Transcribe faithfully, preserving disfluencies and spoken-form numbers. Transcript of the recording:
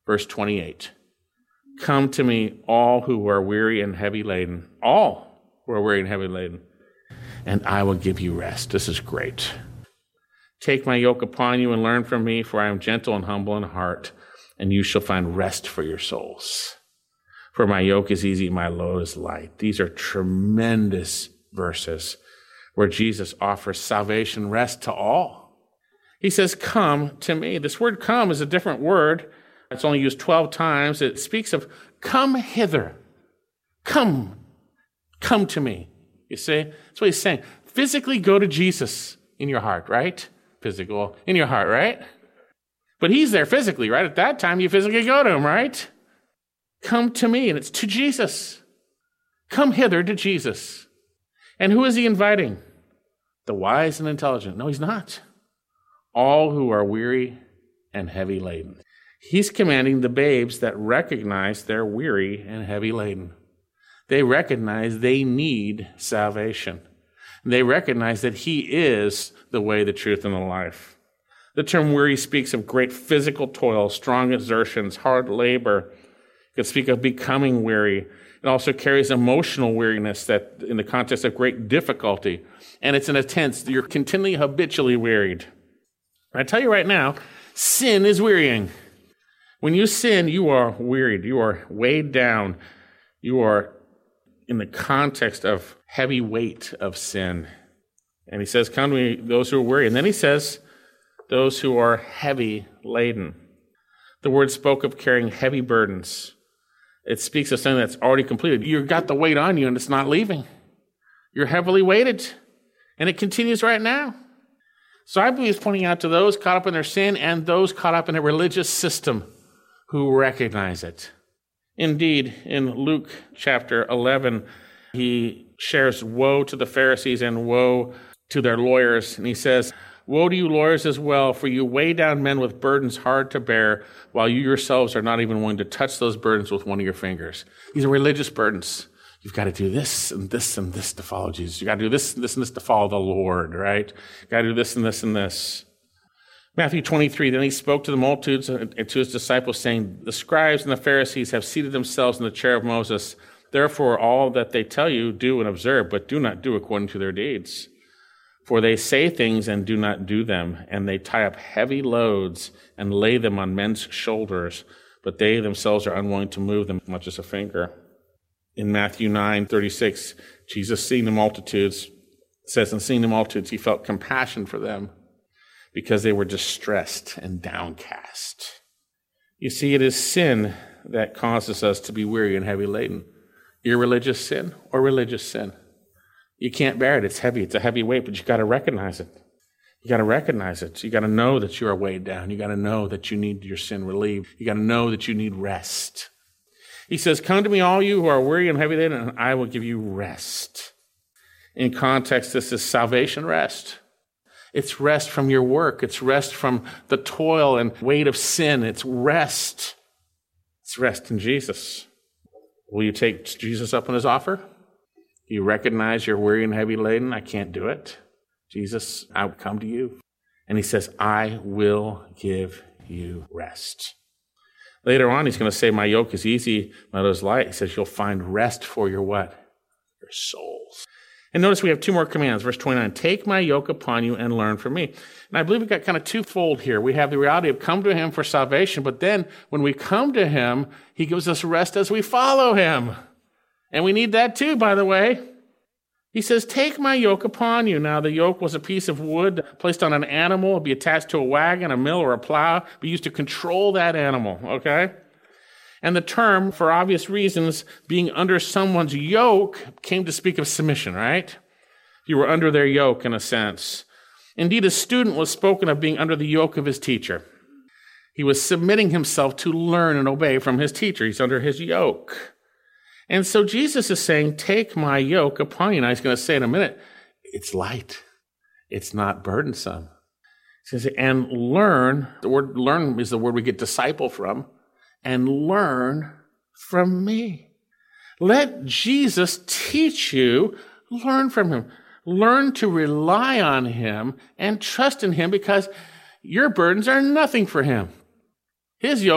Verse twenty-eight. Come to me, all who are weary and heavy laden. All who are weary and heavy laden. And I will give you rest. This is great. Take my yoke upon you and learn from me, for I am gentle and humble in heart, and you shall find rest for your souls. For my yoke is easy, my load is light. These are tremendous verses where Jesus offers salvation rest to all. He says, come to me. This word come is a different word. It's only used twelve times. It speaks of come hither. Come. Come to me. You see? That's what he's saying. Physically go to Jesus in your heart, right? Physical in your heart, right? But he's there physically, right? At that time, you physically go to him, right? Come to me, and it's to Jesus. Come hither to Jesus. And who is he inviting? The wise and intelligent. No, he's not. All who are weary and heavy laden. He's commanding the babes that recognize they're weary and heavy laden. They recognize they need salvation. They recognize that he is the way, the truth, and the life. The term weary speaks of great physical toil, strong exertions, hard labor. It could speak of becoming weary. It also carries emotional weariness that in the context of great difficulty. And it's an intense, you're continually habitually wearied. I tell you right now, sin is wearying. When you sin, you are wearied. You are weighed down. You are in the context of heavy weight of sin. And he says, come to me, those who are weary. And then he says, those who are heavy laden. The word spoke of carrying heavy burdens. It speaks of something that's already completed. You've got the weight on you and it's not leaving. You're heavily weighted. And it continues right now. So I believe he's pointing out to those caught up in their sin and those caught up in a religious system who recognize it. Indeed, in Luke chapter eleven, he shares woe to the Pharisees and woe to their lawyers. And he says, woe to you lawyers as well, for you weigh down men with burdens hard to bear, while you yourselves are not even willing to touch those burdens with one of your fingers. These are religious burdens. You've got to do this and this and this to follow Jesus. You've got to do this and this and this to follow the Lord, right? You've got to do this and this and this. Matthew twenty-three, then he spoke to the multitudes and to his disciples, saying, the scribes and the Pharisees have seated themselves in the chair of Moses. Therefore, all that they tell you, do and observe, but do not do according to their deeds. For they say things and do not do them, and they tie up heavy loads and lay them on men's shoulders, but they themselves are unwilling to move them much as a finger. In Matthew nine thirty-six, Jesus, seeing the multitudes, says, and seeing the multitudes, he felt compassion for them because they were distressed and downcast. You see, it is sin that causes us to be weary and heavy laden. Irreligious sin or religious sin. You can't bear it. It's heavy. It's a heavy weight, but you got to recognize it. You got to recognize it. You got to know that you are weighed down. You got to know that you need your sin relieved. You got to know that you need rest. He says, come to me, all you who are weary and heavy laden, and I will give you rest. In context, this is salvation rest. It's rest from your work. It's rest from the toil and weight of sin. It's rest. It's rest in Jesus. Will you take Jesus up on his offer? Do you recognize you're weary and heavy laden? I can't do it. Jesus, I will come to you. And he says, I will give you rest. Later on, he's going to say, my yoke is easy, my load is light. He says, you'll find rest for your what? Your souls. And notice we have two more commands. Verse twenty-nine, take my yoke upon you and learn from me. And I believe we've got kind of twofold here. We have the reality of come to him for salvation, but then when we come to him, he gives us rest as we follow him. And we need that too, by the way. He says, take my yoke upon you. Now, the yoke was a piece of wood placed on an animal. It would be attached to a wagon, a mill, or a plow, be used to control that animal, okay? And the term, for obvious reasons, being under someone's yoke came to speak of submission, right? You were under their yoke in a sense. Indeed, a student was spoken of being under the yoke of his teacher. He was submitting himself to learn and obey from his teacher. He's under his yoke. And so Jesus is saying, take my yoke upon you. Now he's going to say in a minute, it's light. It's not burdensome. He says, and learn, the word learn is the word we get disciple from, and learn from me. Let Jesus teach you, learn from him. Learn to rely on him and trust in him because your burdens are nothing for him. His yoke